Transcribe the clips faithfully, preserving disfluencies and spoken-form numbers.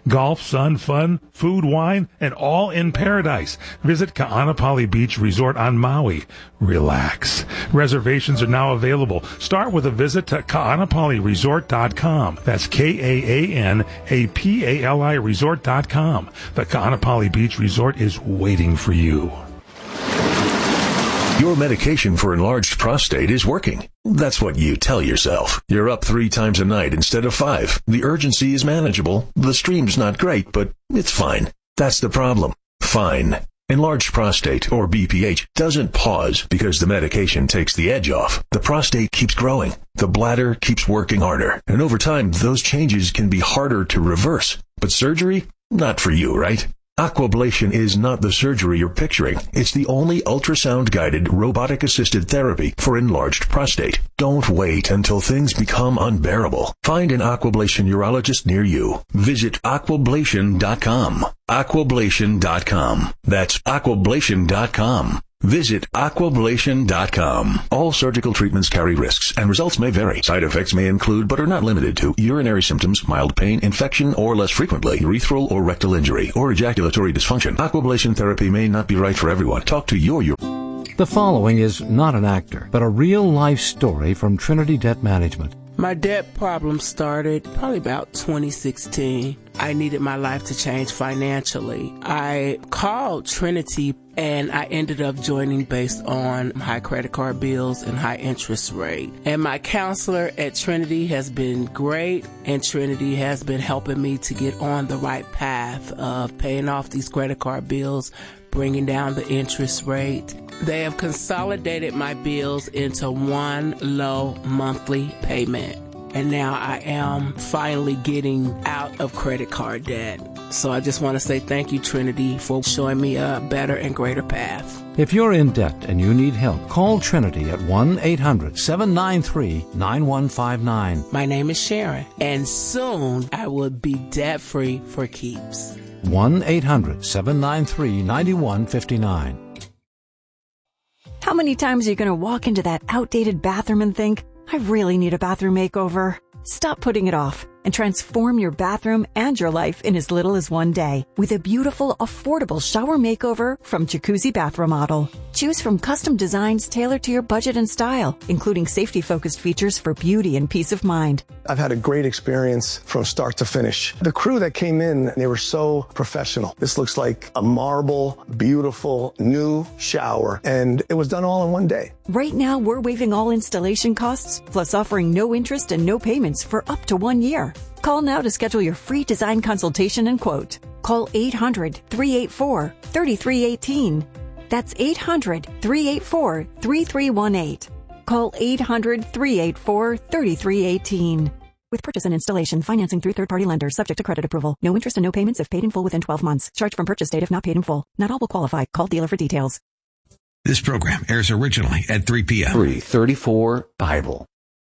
Golf, sun, fun, food, wine, and all in paradise. Visit Ka'anapali Beach Resort on Maui. Relax. Reservations are now available. Start with a visit to Ka'anapali Resort dot com. That's K A A N A P A L I Resort dot com. The Ka'anapali Beach Resort is waiting for you. Your medication for enlarged prostate is working. That's what you tell yourself. You're up three times a night instead of five. The urgency is manageable. The stream's not great, but it's fine. That's the problem. Fine. Enlarged prostate, or B P H, doesn't pause because the medication takes the edge off. The prostate keeps growing. The bladder keeps working harder. And over time, those changes can be harder to reverse. But surgery? Not for you, right? Aquablation is not the surgery you're picturing. It's the only ultrasound-guided, robotic-assisted therapy for enlarged prostate. Don't wait until things become unbearable. Find an Aquablation urologist near you. Visit aquablation dot com. aquablation dot com. That's aquablation dot com. Visit aquablation dot com. All surgical treatments carry risks, and results may vary. Side effects may include, but are not limited to, urinary symptoms, mild pain, infection, or less frequently, urethral or rectal injury, or ejaculatory dysfunction. Aquablation therapy may not be right for everyone. Talk to your urologist. The following is not an actor, but a real-life story from Trinity Debt Management. My debt problem started probably about twenty sixteen. I needed my life to change financially. I called Trinity and I ended up joining based on high credit card bills and high interest rate. And my counselor at Trinity has been great, and Trinity has been helping me to get on the right path of paying off these credit card bills, bringing down the interest rate. They have consolidated my bills into one low monthly payment. And now I am finally getting out of credit card debt. So I just want to say thank you, Trinity, for showing me a better and greater path. If you're in debt and you need help, call Trinity at one eight hundred seven nine three nine one five nine. My name is Sharon, and soon I will be debt-free for keeps. one eight hundred seven nine three nine one five nine. How many times are you going to walk into that outdated bathroom and think, I really need a bathroom makeover? Stop putting it off and transform your bathroom and your life in as little as one day with a beautiful, affordable shower makeover from Jacuzzi Bath Remodel. Choose from custom designs tailored to your budget and style, including safety-focused features for beauty and peace of mind. I've had a great experience from start to finish. The crew that came in, they were so professional. This looks like a marble, beautiful, new shower, and it was done all in one day. Right now, we're waiving all installation costs, plus offering no interest and no payments for up to one year. Call now to schedule your free design consultation and quote. Call eight hundred three eight four three three one eight. That's eight hundred three eight four three three one eight. Call eight hundred three eight four three three one eight. With purchase and installation, financing through third-party lenders, subject to credit approval. No interest and no payments if paid in full within twelve months. Charge from purchase date if not paid in full. Not all will qualify. Call dealer for details. This program airs originally at three p.m. three thirty-four Bible.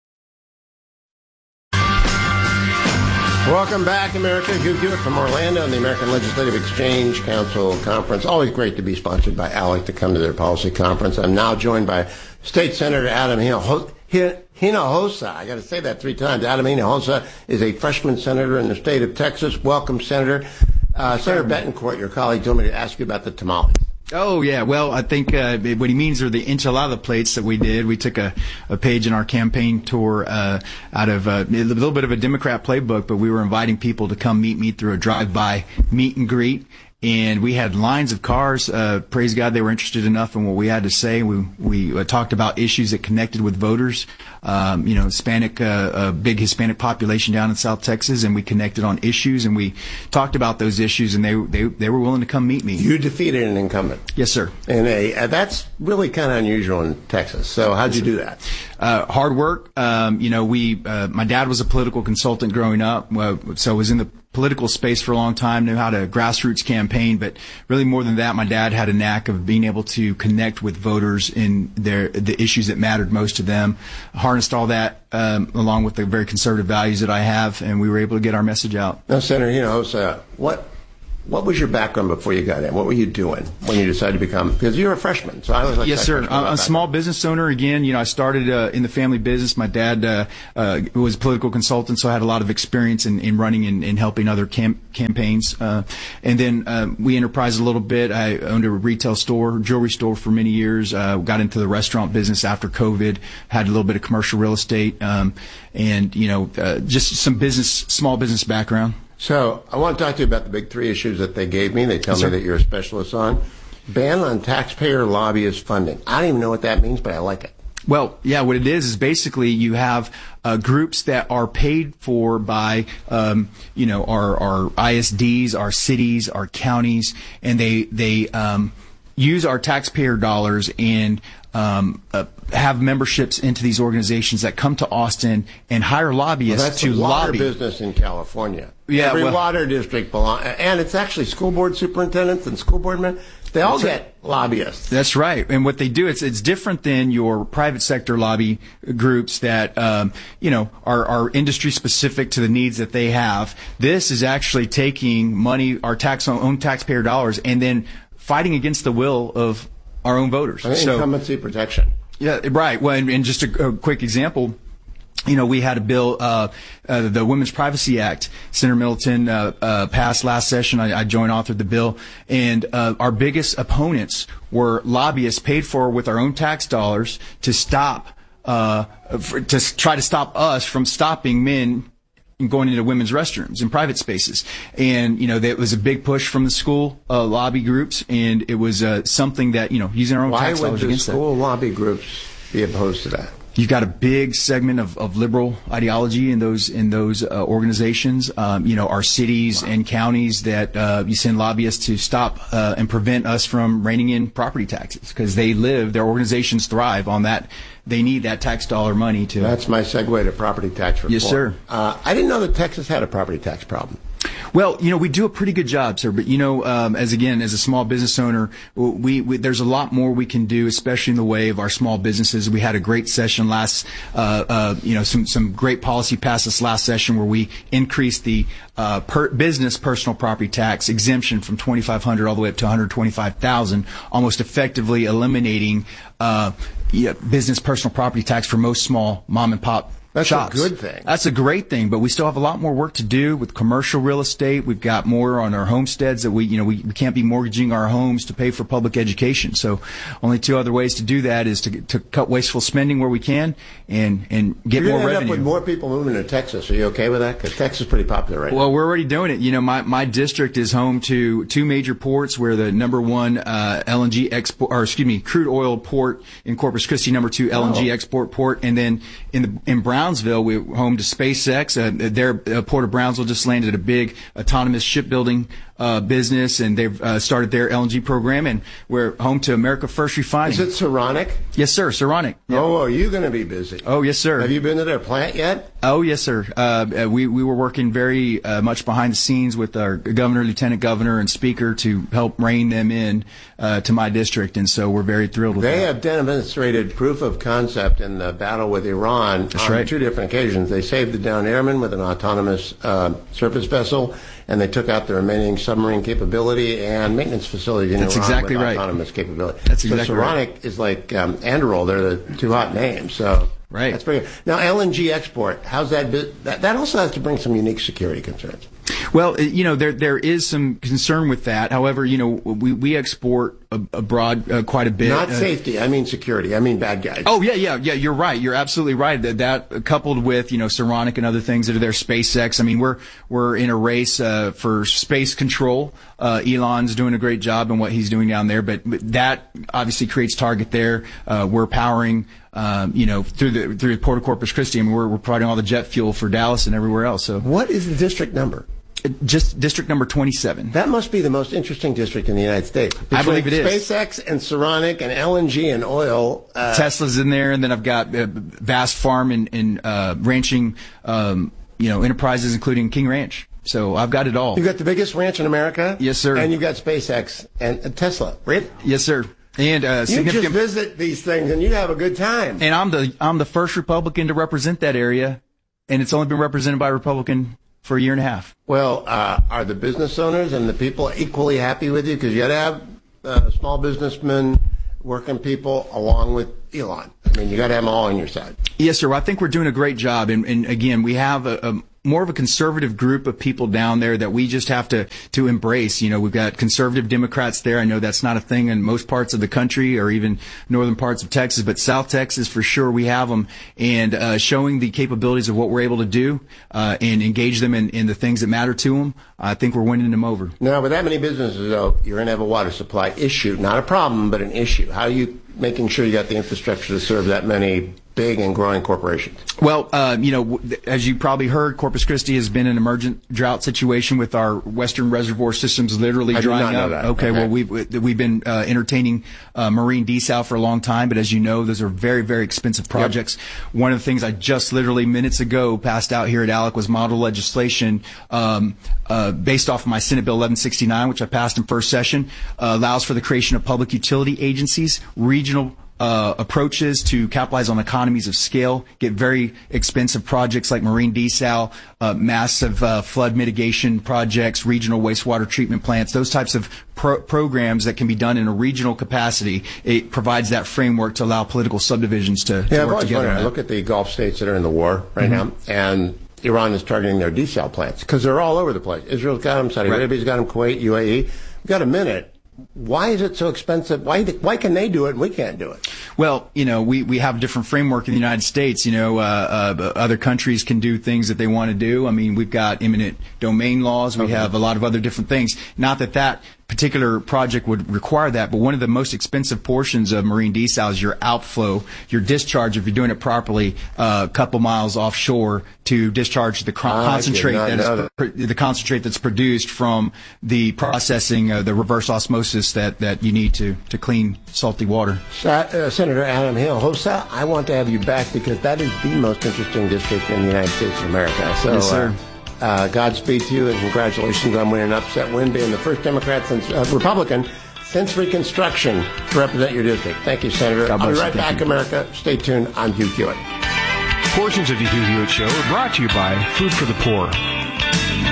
Welcome back, America. Hugh Hewitt from Orlando and the American Legislative Exchange Council Conference. Always great to be sponsored by ALEC to come to their policy conference. I'm now joined by State Senator Adam Hinojosa. Hinojosa. I got to say that three times. Adam Hinojosa is a freshman senator in the state of Texas. Welcome, Senator. Uh, Senator Betancourt, your colleague, told me to ask you about the tamales. Oh, yeah. Well, I think uh, what he means are the enchilada plates that we did. We took a, a page in our campaign tour uh, out of uh, a little bit of a Democrat playbook, but we were inviting people to come meet me through a drive-by meet and greet. And we had lines of cars. Uh, praise God, they were interested enough in what we had to say. We we uh, talked about issues that connected with voters. Um, you know, Hispanic, uh, a big Hispanic population down in South Texas, and we connected on issues, and we talked about those issues, and they they they were willing to come meet me. You defeated an incumbent. Yes, sir. And a uh, that's really kind of unusual in Texas. So how'd you do that? Uh, hard work. Um, you know, we uh, my dad was a political consultant growing up, uh, so I was in the political space for a long time, knew how to grassroots campaign, but really more than that, my dad had a knack of being able to connect with voters in their the issues that mattered most to them, harnessed all that um, along with the very conservative values that I have, and we were able to get our message out. Now, Senator, you know, so what What was your background before you got in? What were you doing when you decided to become? Because you're a freshman, so I was like, yes, sir. I'm a small business owner. Again, you know, I started uh, in the family business. My dad uh, uh, was a political consultant, so I had a lot of experience in, in running and, and helping other camp- campaigns. Uh, and then uh, we enterprised a little bit. I owned a retail store, jewelry store for many years. Uh, got into the restaurant business after COVID. Had a little bit of commercial real estate, um, and you know, uh, just some business, small business background. So I want to talk to you about the big three issues that they gave me. They tell yes, me sir. that you're a specialist on. Ban on taxpayer lobbyist funding. I don't even know what that means, but I like it. Well, yeah, what it is is basically you have uh, groups that are paid for by, um, you know, our, our I S Ds, our cities, our counties, and they they um, use our taxpayer dollars and um, uh, have memberships into these organizations that come to Austin and hire lobbyists well, that's to the water lobby. business in California. Yeah, Every well, water district belongs, and it's actually school board superintendents and school board men. They all get lobbyists. That's right. And what they do, it's it's different than your private sector lobby groups that, um, you know, are, are industry specific to the needs that they have. This is actually taking money, our tax own taxpayer dollars, and then fighting against the will of our own voters. I mean, so, incumbency protection. Yeah, right. Well, and, and just a, a quick example. You know, we had a bill, uh, uh, the Women's Privacy Act. Senator Middleton uh, uh, passed last session. I, I joint authored the bill, and uh, our biggest opponents were lobbyists paid for with our own tax dollars to stop, uh, for, to try to stop us from stopping men going into women's restrooms in private spaces. And, you know, there was a big push from the school uh, lobby groups, and it was uh, something that, you know, using our own Why tax dollars against that. Why would the school lobby groups be opposed to that? You've got a big segment of, of liberal ideology in those in those uh, organizations. Um, you know, our cities wow. and counties that uh, you send lobbyists to stop uh, and prevent us from reining in property taxes because they live, their organizations thrive on that. They need that tax dollar money to. That's my segue to property tax reform. Yes, sir. Uh, I didn't know that Texas had a property tax problem. Well, you know, we do a pretty good job, sir. But, you know, um, as again, as a small business owner, we, we there's a lot more we can do, especially in the way of our small businesses. We had a great session last, uh, uh, you know, some, some great policy passed this last session where we increased the uh, per business personal property tax exemption from twenty-five hundred dollars all the way up to one hundred twenty-five thousand dollars, almost effectively eliminating uh, yeah, business personal property tax for most small mom and pop That's shops. a good thing. That's a great thing, but we still have a lot more work to do with commercial real estate. We've got more on our homesteads that we, you know, we, we can't be mortgaging our homes to pay for public education. So only two other ways to do that is to, to cut wasteful spending where we can and, and get You're more gonna revenue. end up with more people moving to Texas. Are you okay with that? Because Texas is pretty popular right now. Well, we're already doing it. You know, my, my district is home to two major ports. We're the number one uh, L N G export, or excuse me, crude oil port in Corpus Christi, number two L N G oh. export port, and then in the in Brownsville, we home to SpaceX. Uh, their uh, Port of Brownsville just landed a big autonomous shipbuilding uh, business, and they've uh, started their L N G program, and we're home to America First Refining. Is it Saronic? Yes, sir, Saronic. Yep. Oh, are you going to be busy? Oh, yes, sir. Have you been to their plant yet? Oh, yes, sir. Uh, we, we were working very uh, much behind the scenes with our governor, lieutenant governor, and speaker to help rein them in uh, to my district, and so we're very thrilled with they that. They have demonstrated proof of concept in the battle with Iran That's on right. two different occasions. They saved the downed airmen with an autonomous uh, surface vessel, and they took out the remaining submarine capability and maintenance facility in That's Iran exactly with right. autonomous capability. That's so exactly Saronic right. is like um, Anduril. They're the two hot names. So right. That's pretty good. Now, L N G export, how's that, that? That also has to bring some unique security concerns. Well, you know, there there is some concern with that. However, you know, we, we export abroad uh, quite a bit. Not uh, safety. I mean security. I mean bad guys. Oh, yeah, yeah, yeah. You're right. You're absolutely right. That, that coupled with, you know, Saronic and other things that are there, SpaceX. I mean, we're we're in a race uh, for space control. Uh, Elon's doing a great job in what he's doing down there, but, but that obviously creates target there. Uh, we're powering, um, you know, through the through Port of Corpus Christi. I mean, we're we're providing all the jet fuel for Dallas and everywhere else. So, what is the district number? Just district number twenty-seven. That must be the most interesting district in the United States. Between I believe it is. SpaceX and Saronic and L N G and oil. Uh, Tesla's in there, and then I've got uh, vast farm and, and uh, ranching, um, you know, enterprises, including King Ranch. So I've got it all. You've got the biggest ranch in America. Yes, sir. And you've got SpaceX and uh, Tesla. Right? Yes, sir. And uh, you significant. just visit these things and you have a good time. And I'm the I'm the first Republican to represent that area, and it's only been represented by Republican for a year and a half. Well, uh, are the business owners and the people equally happy with you? Because you got to have uh, small businessmen, working people, along with Elon. I mean, you got to have them all on your side. Yes, sir. Well, I think we're doing a great job. And, and again, we have a, a more of a conservative group of people down there that we just have to, to embrace. You know, we've got conservative Democrats there. I know that's not a thing in most parts of the country or even northern parts of Texas, but South Texas, for sure, we have them. And uh, showing the capabilities of what we're able to do uh, and engage them in, in the things that matter to them, I think we're winning them over. Now, with that many businesses, though, you're going to have a water supply issue. Not a problem, but an issue. How are you making sure you got the infrastructure to serve that many big and growing corporations? Well, uh, you know, as you probably heard, Corpus Christi has been an emergent drought situation with our western reservoir systems literally I drying did not up. know that. Okay, okay, well, we've we've been uh, entertaining uh, marine desal for a long time, but as you know, those are very, very expensive projects. Yep. One of the things I just literally minutes ago passed out here at ALEC was model legislation um, uh, based off of my Senate Bill eleven sixty-nine, which I passed in first session, uh, allows for the creation of public utility agencies, regional Uh, approaches to capitalize on economies of scale, get very expensive projects like marine desal, uh, massive uh, flood mitigation projects, regional wastewater treatment plants, those types of pro- programs that can be done in a regional capacity. It provides that framework to allow political subdivisions to, to yeah, work together. I look at the Gulf states that are in the war right mm-hmm. now, and Iran is targeting their desal plants because they're all over the place. Israel's got them, Saudi right. Arabia's got them, Kuwait, U A E. We've got a minute. Why is it so expensive? Why why can they do it and we can't do it? Well, you know, we, we have a different framework in the United States. You know, uh, uh, other countries can do things that they want to do. I mean, we've got eminent domain laws. We okay. have a lot of other different things. Not that that particular project would require that, but one of the most expensive portions of marine desal is your outflow, your discharge, if you're doing it properly, uh, a couple miles offshore to discharge the con- concentrate that is pr- the concentrate that's produced from the processing, uh, the reverse osmosis that, that you need to, to clean salty water. Sa- uh, Senator Adam Hill, Hosa, I want to have you back because that is the most interesting district in the United States of America. So, yes, sir. Uh, Uh, Godspeed to you and congratulations on winning an upset win, being the first Democrat since uh, Republican since Reconstruction to represent your district. Thank you, Senator. I'll be right back, you. America. Stay tuned. I'm Hugh Hewitt. Portions of the Hugh Hewitt Show are brought to you by Food for the Poor.